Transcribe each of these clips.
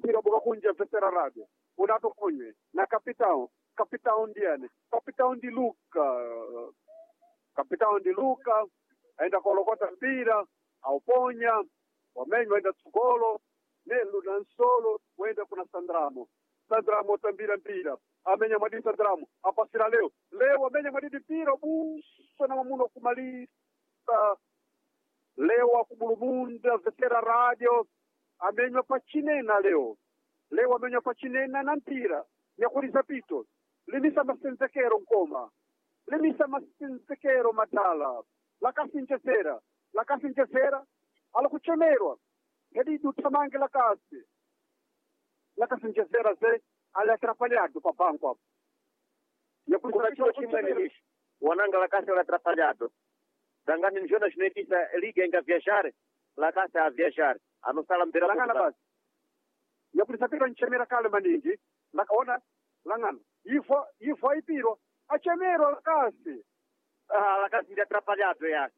mpira boka kunja vetera radio unato konywe na kapitao ndiane kapitao ndi Luka aenda kolokota mpira auponya wamenyo aenda tsogolo nelu na nsolo wenda kuna Sandramo tambira mpira amenya madidi Sandramo apasira leo amenya madidi mpira buso na mamuno kumalisa leo akumulumunda vetera radio amenywa pachinena leo amenywa pachinena na mpira nyakulisa pito limisa masenzekero nkoma limisa masenzekero matala lakasinchesera alakuchemerwa hedi dutamange lakasinchesera ze alatrapalhado pa banco hapo kuna chuo chimwenilisha wananga lakasi alatrapalhado dangani njona chinetisa liga inga viajare lakasi a viajare anosala mpira langana basi yakulisapira nchemera kale maningi lakaona langana ifo aipiro achemerwa lakasi lakasi ndi atrapalhado yake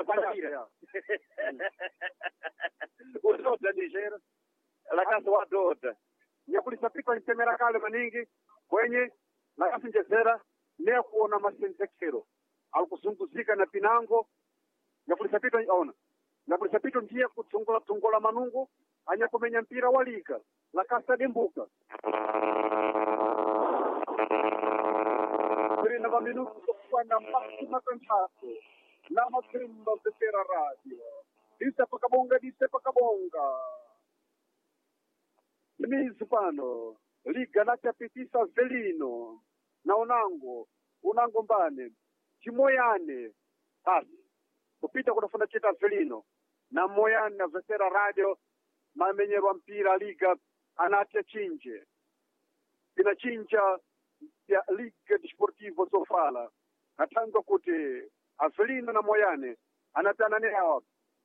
udoda nijera lakasi wadoda nyakulisapika nchemera kale maningi kwenye lakasi njezera ne kuona masenzekero alikuzunguzika na pinango nyakulisapika ona nyakulisapika ndiye kutungola manungu anya kumenya mpira walika lakasi dembuka na maminuto kufanya maxima contrato na makrimba vetera radio dise pakabonga mizi pano liga nachapitisa velino na unango mbane chimoyane basi kupita kunafuna chita velino na moyane na vetera radio mamenyerwa mpira liga anatia chinje inachinja ya Liga Desportivo Sofala atanga kuti Avelino na Moyane anatana newa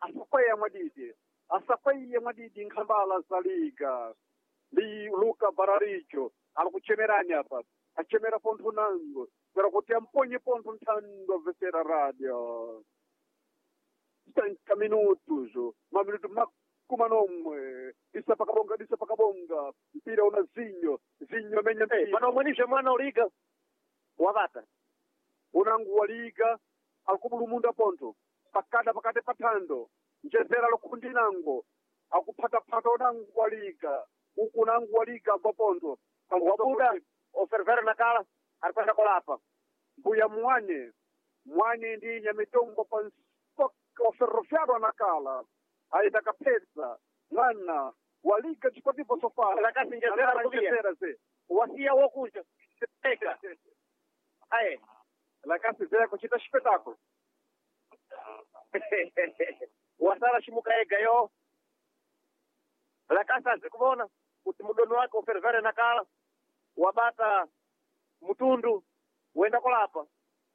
asapaya mwadidi nkambala za liga li Luka Bararicho alikuchemerani hapa achemera pontu nango para kuti amponye pontu ntando vetera radio 5 minutos maminuto kumanomwe disa pakabonga mpira una zinyo menya manomwenisha mwana uliga wavata unangu wa liga akumulumunda ponto pakate patando njezera lokundi nango akupata unangu wa liga unangu wa liga kwa ponto wabuda ofervera nakala alikwenda kolapa mbuya mwane ndi nyamitongo pa oferrofiado nakala aitaka pesa ngana walika Desportivo Sofala lakasi njezera ze wasia wokuja teka lakasi ze kuchita espetáculo wasala shimuka egayo lakasi azikubona kuti mudono wake ofervere nakala wabata mutundu wenda kolapa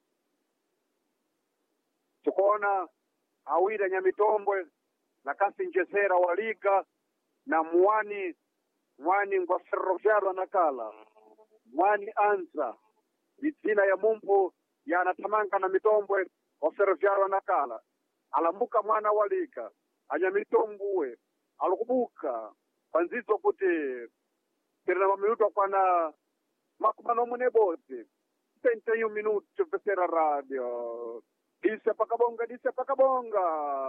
tukuona awira nyamitombwe lakasi njezera waliga na mwani ngwa ferroviario nakala mwani anza izina ya mumpu yanatamanga na mitombwe wa ferroviario nakala alambuka mwana waliga anya mitombwe alikubuka panzizo kuti tirina maminuto kwana makumano munebodzi 31 minuto vetera radio dise pakabonga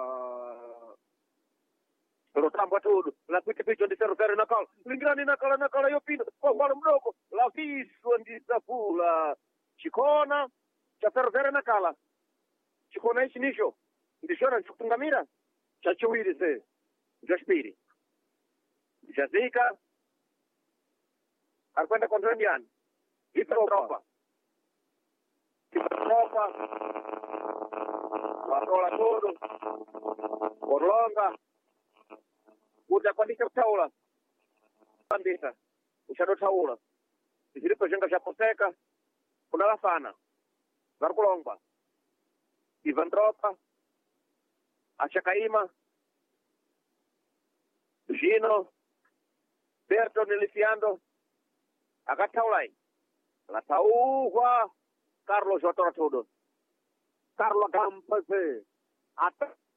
rotamba tudo la kwite picho ndi servere nakala lingirani nakala yopinda kwa mdogo la viswa ndi safula chikona cha servere nakala chikona ichi nisho ndishona chikutungamira cha chiwiri se njoshpiri jazika alikwenda kontradiani itropa watola todo orlonga utakwandisha kutaula pandisa ushadothaula zilipo zhenga zhaposeka kunalafana varikulongwa Ivan Tropa achakaima Gino Berto Niliciando akathaulai latauhwa Carlos watora todo Carlo Gampaze